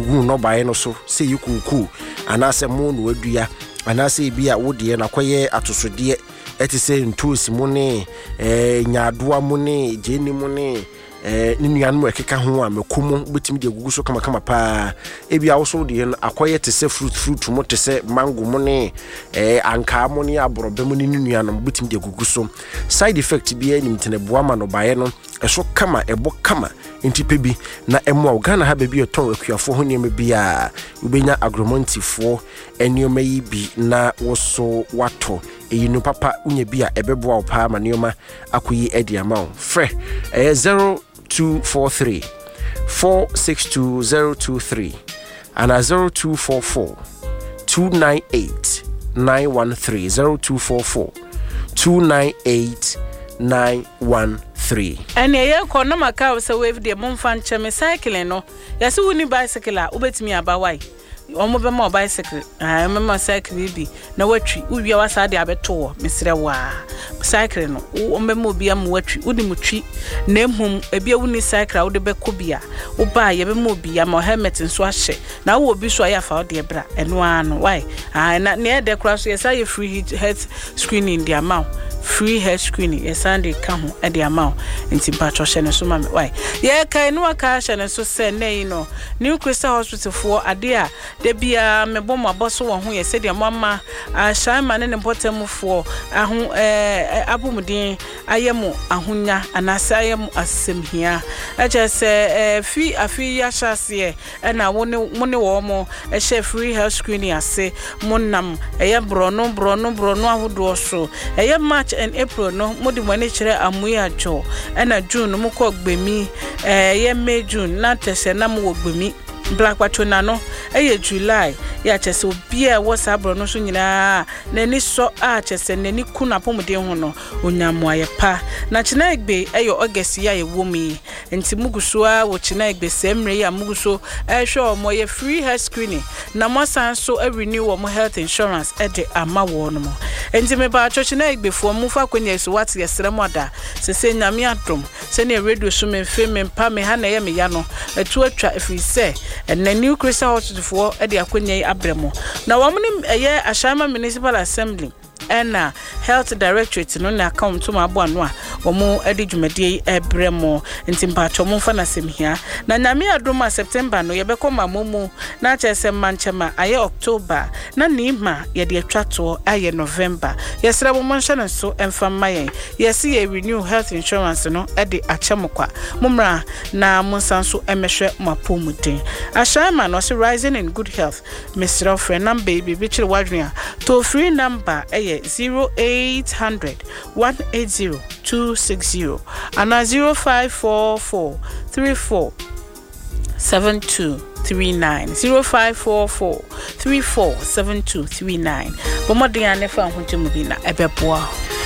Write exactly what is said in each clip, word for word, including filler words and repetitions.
egu no bae no so se yikuku anase mo no adua anase bi a wode na koye atosode eti se ntusi mu ne eh nyaadoa mu ne jeni mu ne eh ni nuanu ekeka ho a makumu betimi de gugu so kama kama pa ebi awoso de akoye te se fruit fruit mu te se mango mu ne eh anka mu ne aborobe mu ne nuanu betimi de gugu so side effect bi enim tene boa ma no bae no eso kama ebo kama ntipe bi na emo Ghana ha bebi oton akuafo ho niam bi a ubenya agromontifo enioma yi bi na woso wato eyinu papa unye bi a ebeboa opa ma nioma akoyi edi amount fre eh zero two four three four six two zero two three and a zero two four four two nine eight nine one three zero two four four two nine eight nine one three. And ye ko na maka so wave de momfan cheme cycle no yase woni bicycle a obetimi aba wai omo be ma bicycle ah me ma cycle bi na watwi uwia wasa de abeto mesre wa cycle no o me ma obi am watwi udi mutwi na emhum ebia woni cycle wo de be ko bia wo ba ye be ma obi am helmet nso ahye na wo obi so ya fa de bra eno ano why ah na ne de kra so yesa ye free head screening the amount free hair screening yes Sunday come at the amount in Timpacho Shannon so mammy why yeah kai no aka Shannon so say nay no New Crystal Hospital for a dear there be a me bomb boss one who said your mama a shy man in the bottom for a who eh abumudin ayemu ahunya and asayem asem here I just say free a free yashas and I won't money warmo a share free hair screening I say monam a brono brono brono who so a match and April no modi mani chere amuya jo ena June mo ko gbemi eh ye May June na tese na mo gbemi black patona no eye July ya chese obi e WhatsApp no so nyina na ni so a chese na ni kuna pomode ho no onyamo ayepa na china egbe eye August ya ye womi enti muguso a wo china egbe semre ya muguso e hwe omo ye free hair screening na mo san so e renew omo health insurance e de ama wo no mo enti me ba china egbe fo mo fa kwanya so what yesere moda se se nyame adom se ne radio so me fe me pa me ha na ye me ya no etu atwa efri se and the New Crystal Hospital for Eddie Akunye Abremo. Now, I'm in a Ashama Municipal Assembly and uh, Health Directorate no na account to my bonwa or more Eddie Jumedi Abremo and Timpacho Mufana sim here. Na Namia Doma September no Yabeko Mamumu, not as a manchama, aye October, na Nima, Yadi Trato, aye November. Yes, I will mention so and from my yes, see a renew health insurance no Eddie Achamokwa, Mumra, na Monsanso Emeshe Mapumutin. Ashama was rising in good health, Mister Frenam baby, Richard Wadria, toll free number aye. zero eight hundred one eight zero two six zero and a zero five four four three four seven two three nine zero five four four three four seven two three nine. Bomodin anefa huntimubina ebeboa.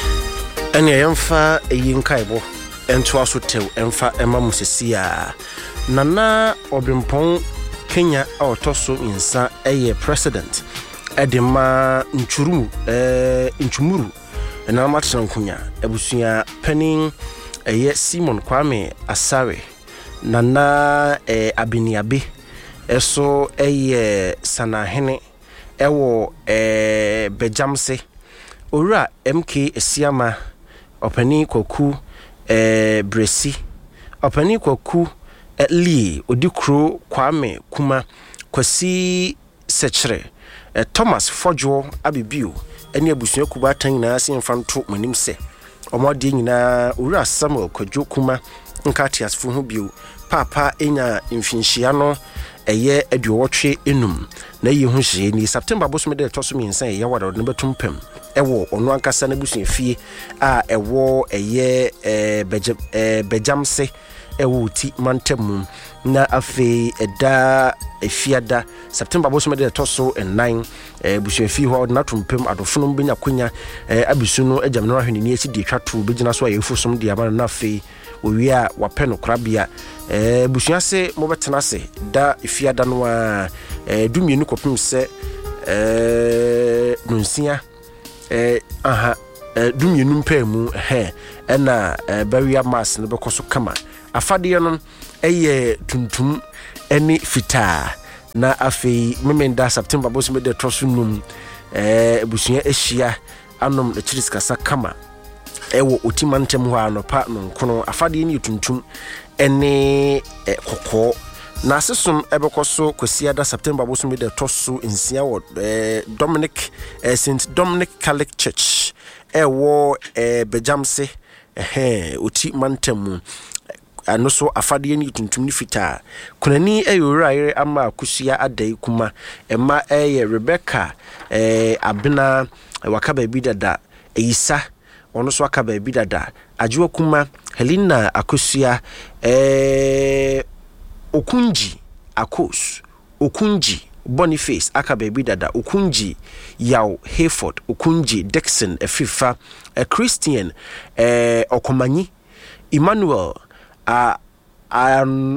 Ene yemfa eyinkaibo ento aso tew emfa ema musisia nana obimpon Kenya autoso insa eye president Edema nchuru eh nchumuru na matran kunya ebusuya penin eye Simon Kwame Asare nana eh abiniabe eso eye sanahene ewo eh bejamse ora M K Esiama opani koku eh Bresi opani koku Eli Odikro Kwame Kuma Kwasi Sechere Uh, Thomas Fojo Abibio eni abusuya kuba tan na ase mfanto manim se omode nyina owura Samuel Kwadwo Kuma nkati asfo ho bio papa enya mfinhia no eye aduwotwe enum na ye ho hye ni September bosom de toso mi nsan ye wada no betumpem ewo ono ankasa na busuya fie a ewo eye eh bejam eh bejamse ewo ti mantem na afi eda efiada September bosom de toso and nine eh busuya fie ho na tumpem adofunu benya kwanya eh abisu no agam no ahwene ni esi de twato begina so ayefu som de aba na afi owia wapeno krabia eh busuya se mo betena se da efiada no a eh dumienu kopim se eh nunsia eh aha eh dumienu mpemu he ena eh barrier mass no bekoso kama afade no eye tuntum eni fita na afei memenda September bosu me de trosu num eh busua ehia anom na chiris kasa kama ewo otimantem ho anopa no nkono afade ni tuntum ene kokko na asesom ebekoso kwasiada September bosu me de trosu nsia wo eh Dominic eh, Saint Dominic Catholic Church ewo eh Bejamse eh otimantem ano so afade ni tuntum ni fita kunani eyuraire ama akusia adai kuma ema eye Rebecca eh abena wakaba bi dada eyisa ono so akaba bi dada ajuwa kuma Helena akusia eh Okunji Akos Okunji Boniface akaba bi dada Okunji Yaw Hayford Okunji Dixon Efifa a Christian eh Okomanyi Emmanuel a um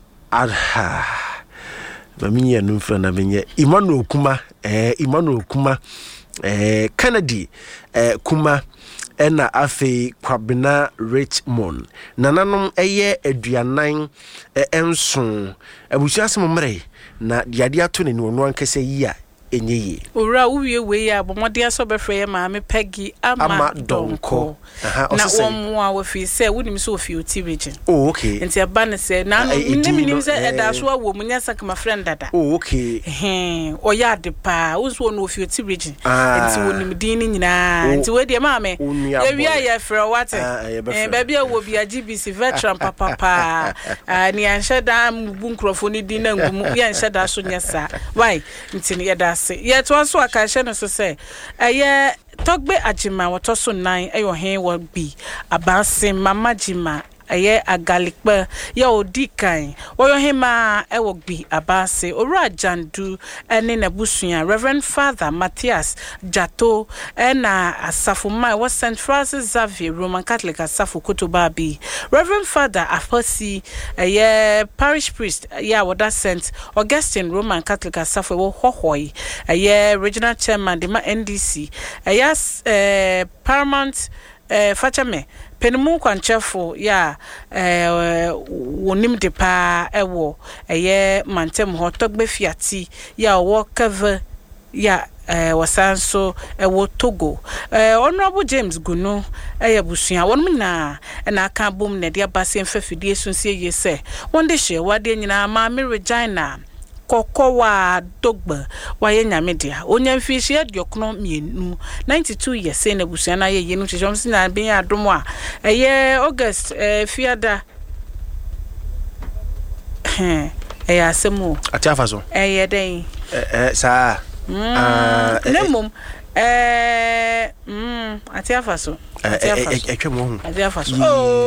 aha maminya numfa na menye Emmanuel Kuma eh Emmanuel Kuma eh Kennedy eh Kuma ena afi Kwabena Richmond nananom eye aduanan enson abusuase momre na diade ato ne no ankase yi a enye ora uwie we ya bomode aso befre ye ma me Peggy ama donko na wo a wofi se wonim so ofi oti region oh okay enti aba ne se na no minim se eda so awo munya sakama friend dada oh okay eh o ya de pa wo so no ofi oti region enti wonim din ni nyina enti we de ma me ye wi ya frɛ what eh ba bia wo bia G B C veteran papa pa ni anheda mbu nkrofo ni din na ngum ya anheda so nyesa why enti ne yeda yet also a kashe no so say eye togbe ajima wotoso nine eyo hen wo bi abanse mama jima eye agalikpe ya odikan oyo hema ewo gbi abase ora jandu ene na busua Reverend Father Matthias Jato ena asafo mai was Saint Francis Xavier Roman Catholic asafo Kotobabi Reverend Father Aposi eye parish priest ya woda Saint Augustine Roman Catholic asafo wo hohoi eye regional chairman de ma N D C eye eh, paramount eh fachame penimu kwanchefo ya eh wonim de pa ewo eye mantem ho togbe fiati ya wo cover ya eh wasanso ewo Togo eh Honorable James Gunu eye busua wonum na na aka bom na de abase mfafidie sunsie yese wonde hye wade nyina ma me Regina kokowa dogba waye nyamedia onya mfishi adiokono mienu ninety-two years na busua na ye yenu chechom si na ben adom a eye August eh fiada eh eh asemu atiafa so eh den eh sa ah nemum eh mm atiafa so atiafa mo atiafa so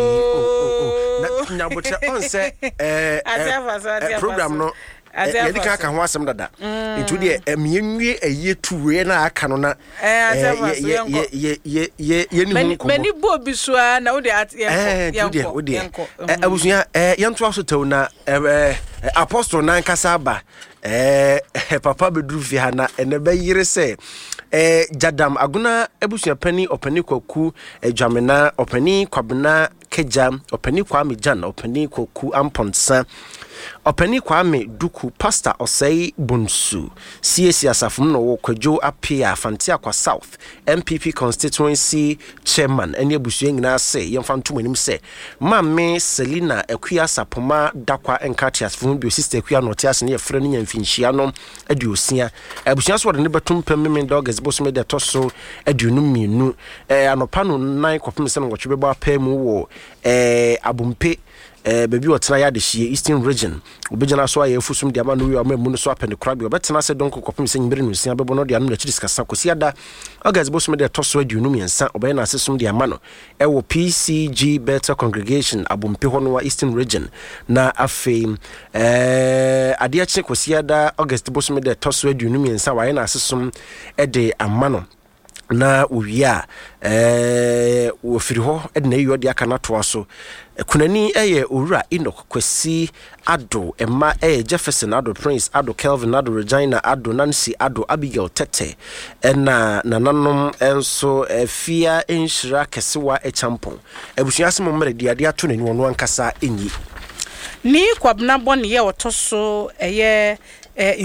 oh na nyabote on se eh atiafa so atiafa program no ye dika ka ho asem dada ntu de emienwie eye tuwe na aka no na ye ye ye ye ye ni hu ko mani bo bisua na wo de yenko wo de abusuya yento aso tew na apostle nan kasa ba eh papa bedru fi ha na ene be yire se eh jadam aguna abusuya pani opani kwaku adwamena opani kwabena kejam opani kwame jan opani kwaku amponsa opani kwame duku pastor osei bonsu C S asafum no wo kwadwo apia fantia kwa south M P P constituency chairman ene abusuya nyina se yemfa ntom anim se mamme Selina Akua Sapoma dakwa enkati asafum bio sister Akua no tias ne yefre ne nyamfinhia no aduosia abusuya so de ne betum pemmen dogs boso me de toso aduonu mienu eh anopa no nan kopem se no wotwe beba pa mu wo eh abumpe eh baby wotena ya de hie Eastern region obejana so aye fusum de amanu wi amamu no so apene krabi obetena se donko kopem se nyimere no sia bebo no de anu na chiri skasa kosi ada ogas boso me de toso aduonu miensa obaye na asesum de amano ewo P C G Better Congregation abumpe ho no wa Eastern region na afi eh ade ache kosi ada ogas boso me de toso aduonu miensa wa ye na asesum e de amano na uwia eh wofiri ho ede na yodi aka na to so kunani eye owura Enoch Kwesi Ado Emma eh Jefferson Ado Prince Ado Kelvin Ado Regina Ado Nancy Ado Abigail Tete ena nananom enso efia enhira kesewa echampon ebusuase momre diade ato nani wono ankasa enyi ni kwabna bone ye wotoso eye